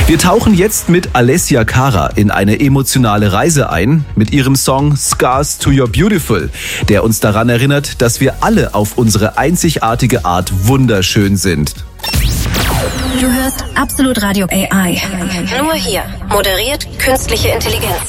Wir tauchen jetzt mit Alessia Cara in eine emotionale Reise ein mit ihrem Song Scars to Your Beautiful, der uns daran erinnert, dass wir alle auf unsere einzigartige Art wunderschön sind. Du hörst Absolut Radio AI. Nur hier. Moderiert künstliche Intelligenz.